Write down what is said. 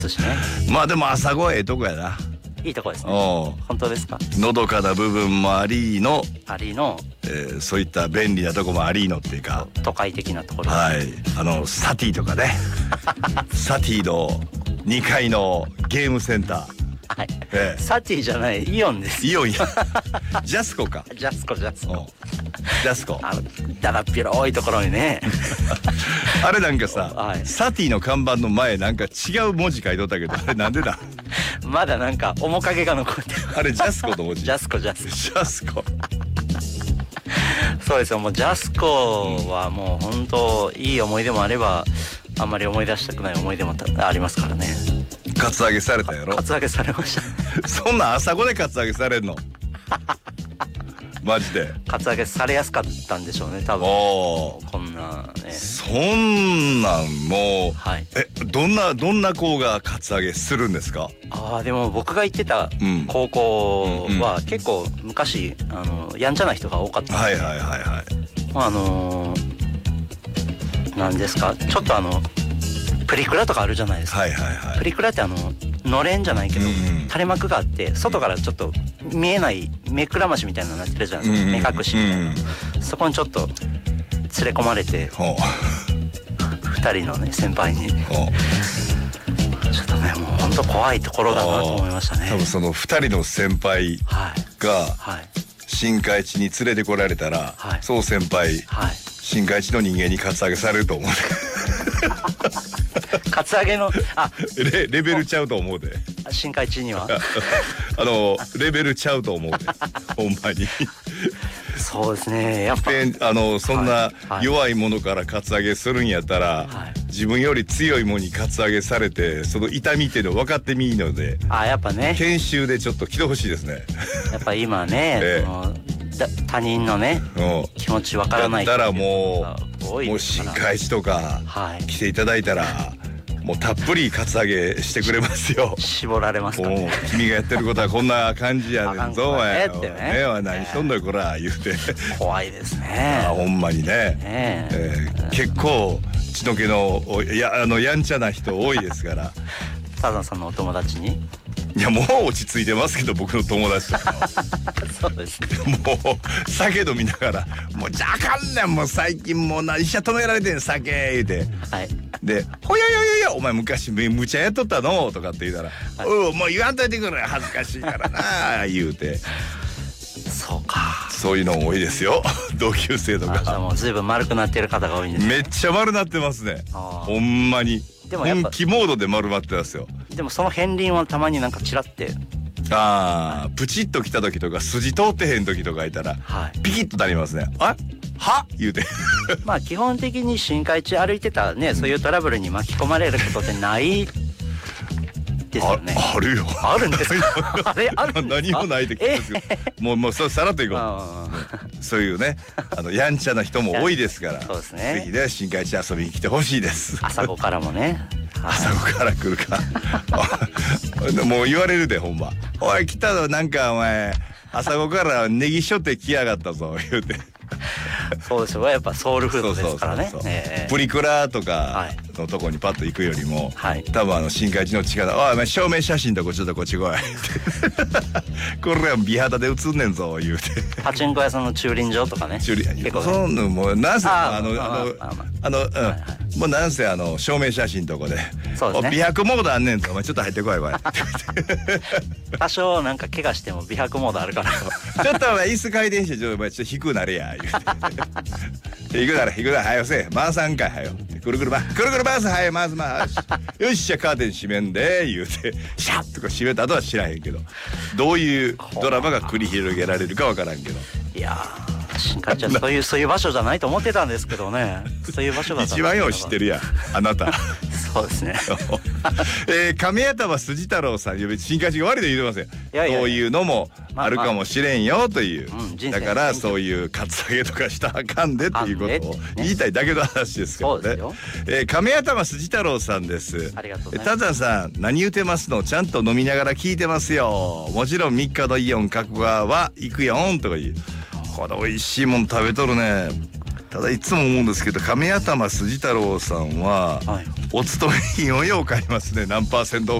寿司ね。 まあでも朝ごはんええとこやな。 いいとこですね。 お本当ですか。 のどかな部分もありの、 の、 そういった便利なとこもありのっていうか、 都会的なところ。 はい、サティとかねサティの2階のゲームセンター、 はい、サティじゃないイオンです。 イオンやジャスコか。 ジャスコジャスコ、 だらっ広いところにねあれなんかさ、 はい、 サティの看板の前なんか違う文字書いとったけど、あれなんでだまだなんか面影が残ってるあれジャスコの文字。 ジャスコそうですよ。もうジャスコはもう本当いい思い出もあれば、あんまり思い出したくない思い出もありますからね。 カツアゲされたやろ。 カツアゲされましたそんな朝ごでカツアゲされんのマジで。 カツアゲされやすかったんでしょうね、多分。こんなね。 そんなんもう、 はい、 どんな子がカツアゲするんですか。 でも僕が行ってた高校は結構昔やんちゃな人が多かったんで。 はいはいはいはい。 なんですか、ちょっとプリクラとかあるじゃないですか。 はいはいはい。 プリクラってのれんじゃないけど、垂れ幕があって外からちょっと見えない目くらましみたいなのになってるじゃないですか、目隠しみたいな、そこにちょっと連れ込まれて、2人のね先輩にちょっとね、もう本当怖いところだなと思いましたね。 多分その2人の先輩が新海地に連れてこられたら、そう先輩、新海地の人間にカツアゲされると思うカツアゲのレベルちゃうと思うで、 新海地にはレベルちゃうと思うでほんまにそうですね。やっぱそんな弱いものからカツアゲするんやったら、自分より強いものにカツアゲされて、その痛みっていうの分かってみいので、 やっぱね、 研修でちょっと来てほしいですね。 やっぱ今ね、他人のね、気持ち分からないだったらもう新海地とか来ていただいたら、もうたっぷりカツアゲしてくれますよ。 絞られますかね。 君がやってることはこんな感じやねんぞ、お前ってね、 何しとんのよこら言うて怖いですね。 ほんまにね、結構血の気のやんちゃな人多いですからタザンさんのお友達に。 いやもう落ち着いてますけど、僕の友達とかそうですね。 もう酒飲みながら「もうじゃあかんねん、もう最近もう医者止められてん酒」言うて、で「ほややややお前昔むちゃやっとったの?」とかって言うたら「もう言わんといてくれ、恥ずかしいからな」言うて。 そうか、 そういうの多いですよ同級生とか。 もう随分丸くなってる方が多いんですね。 めっちゃ丸なってますね、ほんまに。でも本気モードで丸まってますよ。 でもその片鱗はたまになんかチラって、 プチッと来た時とか筋通ってへん時とかいたら、ピキッとなりますね。は言うてまあ基本的に新海地歩いてたらね、そういうトラブルに巻き込まれることってないですよね。 あるよ。 あるんですかあれあるんですか。 何もないって聞いますけど、もうさらっといこう。そういうね、やんちゃな人も多いですから、 そうですね、 ぜひね新海地遊びに来てほしいです。 朝子からもね、 朝子から来るかもう言われるでほんま。おい来たの、なんかお前朝子からネギしょって来やがったぞ言うてそうですよ、やっぱソウルフードですからね。 プリクラとかのとこにパッと行くよりも、多分新海地の力「おいお前証明写真とこちょっとこっち来い」これは美肌で写んねんぞ言うて。 パチンコ屋さんの駐輪場とかね、 結構そんのもうなんせもうなんせ証明写真とこで美白モードあんねんぞ、お前ちょっと入ってこいこい多少なんか怪我しても美白モードあるからちょっとお前椅子回転してちょっと低くなれや言うて低くなれはよせ回さんかいはよくるくる回すはよ回すよしじゃカーテン閉めんで言うてシャッとか閉めた後は知らへんけど、どういうドラマが繰り広げられるかわからんけど。 いや新海地はそういう場所じゃないと思ってたんですけどね。そういう場所だった一番よう知ってるやんあなたそうですね亀屋玉筋太郎さん、新海地が悪いと言ってますよ。そういうのもあるかもしれんよという、だからそういうカツアゲとかしたらあかんでっていうことを言いたいだけの話ですけどね。亀屋玉筋太郎さんです。 ありがとうございます。 タザンさん何言うてますの、ちゃんと飲みながら聞いてますよ、もちろん3日のイオン各話は行くよんとか言う。これ美味しいもん食べとるね。ただいつも思うんですけど、亀屋玉筋太郎さんは、 お勤め品をよう買いますね。何パーセント